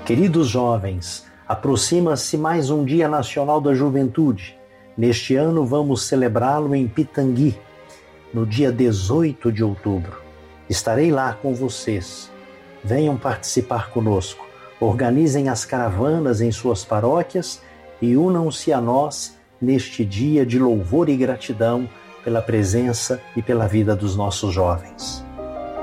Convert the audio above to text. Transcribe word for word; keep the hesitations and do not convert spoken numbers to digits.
Queridos jovens, aproxima-se mais um Dia Nacional da Juventude. Neste ano vamos celebrá-lo em Pitangui, no dia dezoito de outubro. Estarei lá com vocês. Venham participar conosco. Organizem as caravanas em suas paróquias e unam-se a nós neste dia de louvor e gratidão pela presença e pela vida dos nossos jovens.